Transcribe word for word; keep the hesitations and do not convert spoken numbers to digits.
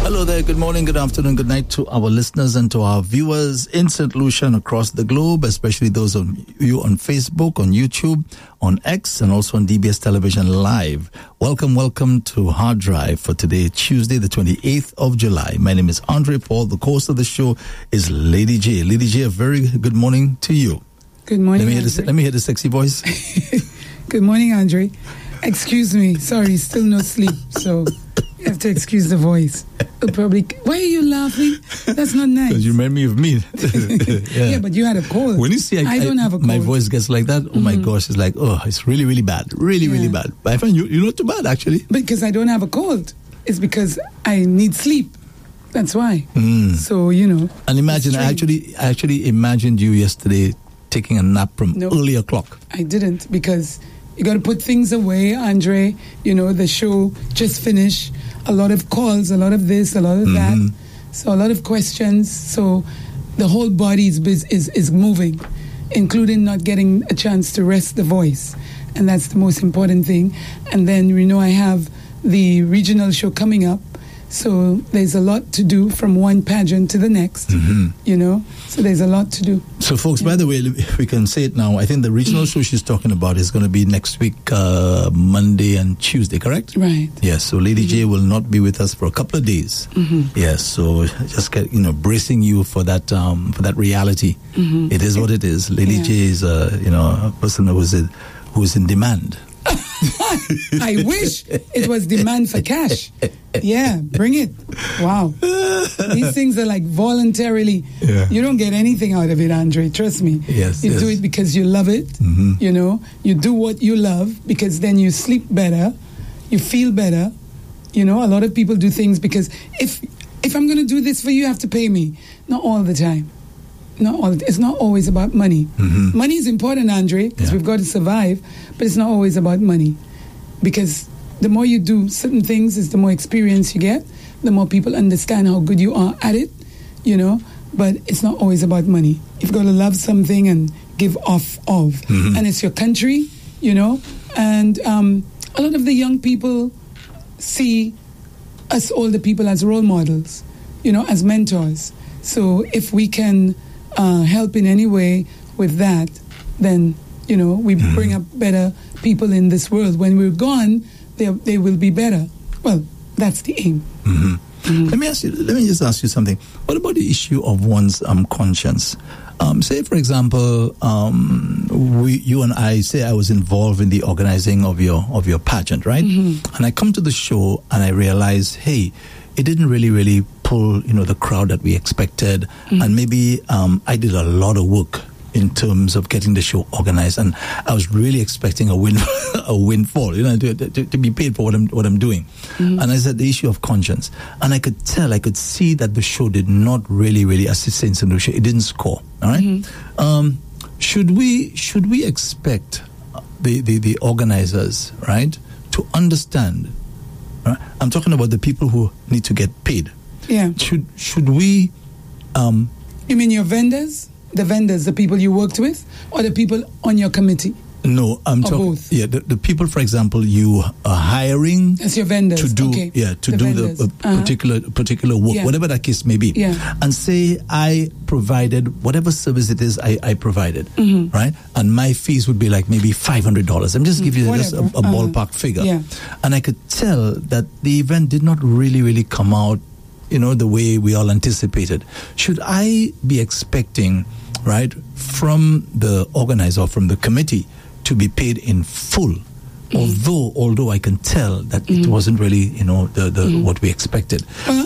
Hello there, good morning, good afternoon, good night to our listeners and to our viewers in Saint Lucia and across the globe, especially those of you on Facebook, on YouTube, on X, and also on D B S Television Live. Welcome, welcome to Hard Drive for today, Tuesday, the twenty-eighth of July. My name is Andre Paul. The host of the show is Lady J. Lady J, a very good morning to you. Good morning, Let me hear the, let me hear the sexy voice. Good morning, Andre. Excuse me. Sorry, still no sleep, so you have to excuse the voice. It'll probably. Why are you laughing? That's not nice. Because you remind me of me. yeah. yeah, but you had a cold. When you see I, I don't I, have a cold. My voice gets like that, oh mm-hmm. my gosh, it's like, oh, it's really, really bad. Really, yeah. really bad. But I find you, you're not too bad, actually. Because I don't have a cold. It's because I need sleep. That's why. Mm. So, you know. And imagine, I actually, I actually imagined you yesterday taking a nap from nope. early o'clock. I didn't, because you got to put things away, Andre. You know, the show just finished. A lot of calls, a lot of this, a lot of mm-hmm. that. So a lot of questions. So the whole body is, is is moving, including not getting a chance to rest the voice. And that's the most important thing. And then, you know, I have the regional show coming up. So there's a lot to do from one pageant to the next, mm-hmm. you know. So there's a lot to do. So, folks, yeah. by the way, if we can say it now, I think the regional show she's talking about is going to be next week, uh, Monday and Tuesday, correct? Right. Yes, so Lady mm-hmm. J will not be with us for a couple of days. Mm-hmm. Yes, so just get, you know, bracing you for that um, for that reality. Mm-hmm. It is what it is. Lady yeah. J is, uh, you know, a person who is, a, who is in demand. I wish it was demand for cash. Yeah, bring it. Wow. These things are like voluntarily. Yeah. You don't get anything out of it, Andre. Trust me. Yes, you yes. do it because you love it. Mm-hmm. You know, you do what you love because then you sleep better. You feel better. You know, a lot of people do things because if if I'm going to do this for you, you have to pay me. Not all the time. Not all. It's not always about money. Mm-hmm. Money is important, Andre, because yeah. we've got to survive. But it's not always about money, because the more you do certain things, is the more experience you get. The more people understand how good you are at it, you know. But it's not always about money. You've got to love something and give off of, mm-hmm. and it's your country, you know. And um, a lot of the young people see us older people as role models, you know, as mentors. So if we can Uh, help in any way with that, then, you know, we mm-hmm. bring up better people in this world. When we're gone, they they will be better. Well, that's the aim. Mm-hmm. Mm-hmm. Let me ask you. Let me just ask you something. What about the issue of one's um, conscience? Um, say, for example, um, we, you and I, say I was involved in the organizing of your of your pageant, right? Mm-hmm. And I come to the show and I realize, hey, it didn't really, really pull, you know, the crowd that we expected. Mm-hmm. And maybe um, I did a lot of work in terms of getting the show organized. And I was really expecting a win, a windfall, you know, to, to, to be paid for what I'm, what I'm doing. Mm-hmm. And I said the issue of conscience. And I could tell, I could see that the show did not really, really assist in Saint Lucia. It didn't score, all right? Mm-hmm. Um, should we, should we expect the, the, the organizers, right, to understand? Right? I'm talking about the people who need to get paid. Yeah. Should should we? Um, you mean your vendors, the vendors, the people you worked with, or the people on your committee? No, I'm talking. Yeah, the, the people, for example, you are hiring. As your vendors to do. Okay. Yeah, to the do vendors. the uh, uh-huh. particular particular work, yeah. whatever that case may be. Yeah. And say I provided whatever service it is I, I provided, mm-hmm. right? And my fees would be like maybe five hundred dollars. I'm just mm-hmm. giving you just a, a uh-huh. ballpark figure. Yeah. And I could tell that the event did not really, really come out, you know, the way we all anticipated. Should I be expecting, right, from the organizer or from the committee to be paid in full, mm-hmm. although although I can tell that mm-hmm. it wasn't really, you know, the, the mm-hmm. what we expected? Uh-huh.